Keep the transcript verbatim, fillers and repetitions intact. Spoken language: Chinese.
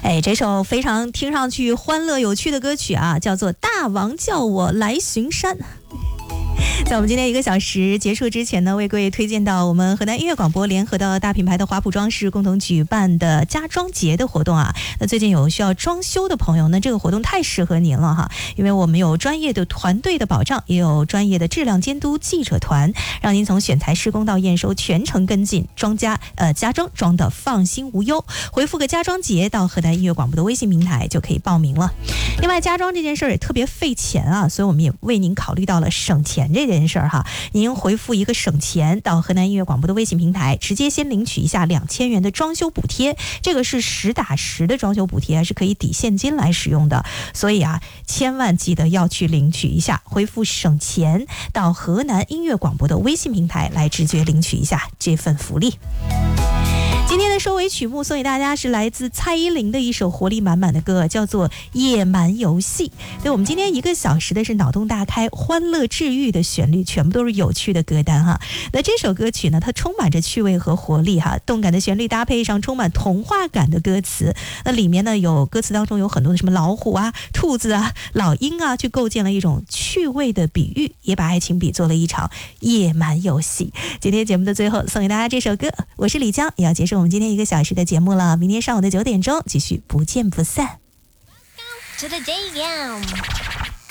哎，这首非常听上去欢乐有趣的歌曲啊，叫做《大王叫我来巡山》。在我们今天一个小时结束之前呢，为各位推荐到我们河南音乐广播联合的大品牌的华普装饰共同举办的家装节的活动啊。那最近有需要装修的朋友呢，这个活动太适合您了哈，因为我们有专业的团队的保障，也有专业的质量监督记者团，让您从选材施工到验收全程跟进，装家呃家装装的放心无忧。回复个家装节到河南音乐广播的微信平台就可以报名了。另外，家装这件事儿也特别费钱啊，所以我们也为您考虑到了省钱这件事儿哈。您回复一个省钱到河南音乐广播的微信平台，直接先领取一下两千元的装修补贴，这个是实打实的装修补贴，是可以抵现金来使用的。所以啊，千万记得要去领取一下，回复省钱到河南音乐广播的微信平台来直接领取一下这份福利。今天的收尾曲目送给大家是来自蔡依林的一首活力满满的歌，叫做《野蛮游戏》。对，我们今天一个小时的是脑洞大开、欢乐治愈的旋律，全部都是有趣的歌单哈。那这首歌曲呢，它充满着趣味和活力哈，动感的旋律搭配上充满童话感的歌词。那里面呢，有歌词当中有很多的什么老虎啊、兔子啊、老鹰啊，去构建了一种趣味的比喻，也把爱情比作了一场野蛮游戏。今天节目的最后送给大家这首歌，我是李江，也要结束我们今天一个小时的节目了。明天上午的九点钟继续不见不散。To the day, yeah.